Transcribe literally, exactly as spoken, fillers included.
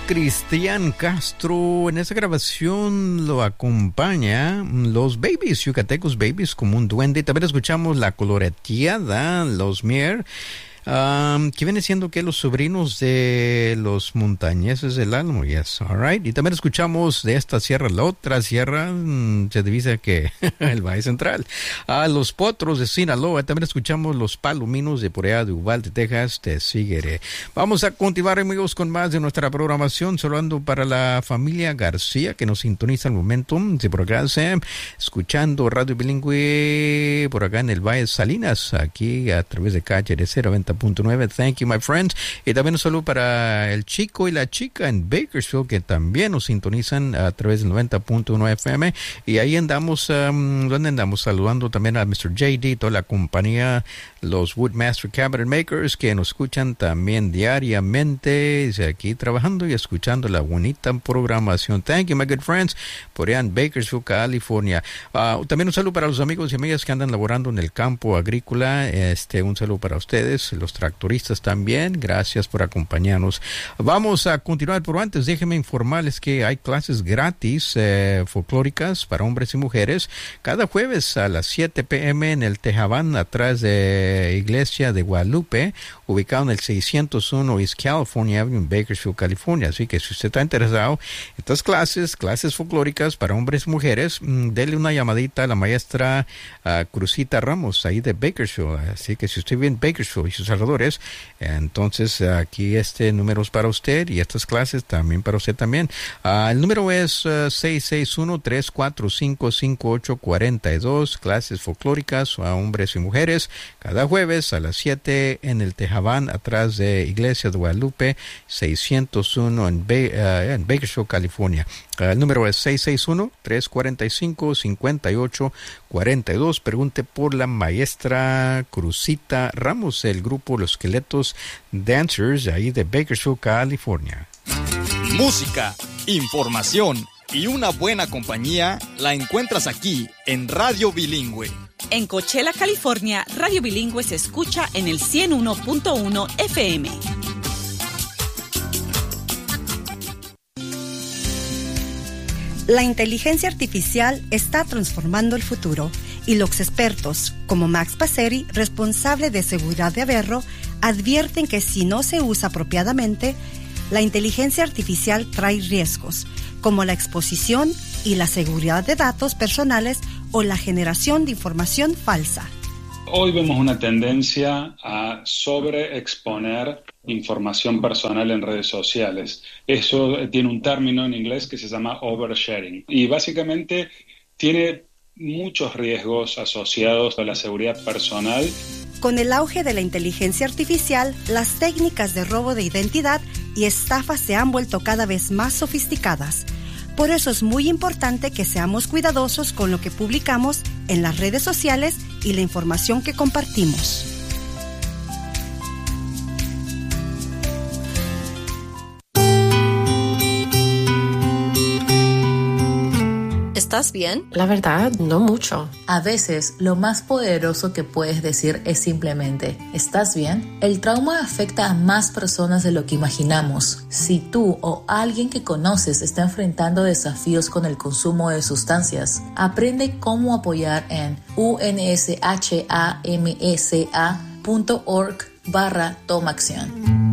Cristian Castro. En esta grabación lo acompaña los Babies, Yucatecos Babies, como un duende. También escuchamos La Coloreteada, Los Mier, um, que viene siendo que los sobrinos de los montañeses del Álamo. Yes, all right. Y también escuchamos de esta sierra, la otra sierra, mmm, se divisa que el Valle Central. A Los Potros de Sinaloa. También escuchamos Los Palominos de por allá de Uvalde, Texas. Te seguiré. Vamos a continuar, amigos, con más de nuestra programación. Saludando para la familia García que nos sintoniza al momento. De por acá, Sam, escuchando Radio Bilingüe por acá en el Valle Salinas, aquí a través de Calle de noventa punto nueve. Thank you, my friends. Y también un saludo para el chico y la chica en Bakersfield, que también nos sintonizan a través del noventa punto uno F M. Y ahí andamos, um, ¿dónde andamos? Saludando también a mister J D, toda la compañía, los Woodmaster Cabinet Makers, que nos escuchan también diariamente, aquí trabajando y escuchando la bonita programación. Thank you, my good friends, por allá en Bakersfield, California. Uh, también un saludo para los amigos y amigas que andan laborando en el campo agrícola. Este, un saludo para ustedes, los tractoristas también. Gracias por acompañarnos. Vamos a continuar, pero antes déjenme informarles que hay clases gratis eh, folclóricas para hombres y mujeres cada jueves a las siete p m en el Tejabán, atrás de Iglesia de Guadalupe, ubicado en el seiscientos uno East California Avenue en Bakersfield, California. Así que si usted está interesado en estas clases, clases folclóricas para hombres y mujeres, mmm, dele una llamadita a la maestra uh, Cruzita Ramos, ahí de Bakersfield. Así que si usted vive en Bakersfield y sus alrededores, entonces aquí este número es para usted y estas clases también para usted también. Uh, el número es uh, seis seis uno, tres cuatro cinco, cinco ocho cuatro dos, clases folclóricas a hombres y mujeres, cada jueves a las siete en el Tejabán, atrás de Iglesia de Guadalupe, seiscientos uno en, Bay, uh, en Bakersfield, California. Uh, el número es seis seis uno, tres cuatro cinco, cinco ocho cuatro dos. Pregunte por la maestra Cruzita Ramos, el grupo Los Esqueletos Dancers, ahí de Bakersfield, California. Música, información y una buena compañía la encuentras aquí en Radio Bilingüe. En Coachella, California, Radio Bilingüe se escucha en el ciento uno punto uno F M. La inteligencia artificial está transformando el futuro y los expertos, como Max Passeri, responsable de seguridad de Averro, advierten que si no se usa apropiadamente, la inteligencia artificial trae riesgos, como la exposición y la seguridad de datos personales o la generación de información falsa. Hoy vemos una tendencia a sobreexponer información personal en redes sociales. Eso tiene un término en inglés que se llama oversharing y básicamente tiene muchos riesgos asociados a la seguridad personal. Con el auge de la inteligencia artificial, las técnicas de robo de identidad y estafas se han vuelto cada vez más sofisticadas. Por eso es muy importante que seamos cuidadosos con lo que publicamos en las redes sociales y la información que compartimos. ¿Estás bien? La verdad, no mucho. A veces, lo más poderoso que puedes decir es simplemente, ¿estás bien? El trauma afecta a más personas de lo que imaginamos. Si tú o alguien que conoces está enfrentando desafíos con el consumo de sustancias, aprende cómo apoyar en unshamsa punto org barra toma acción.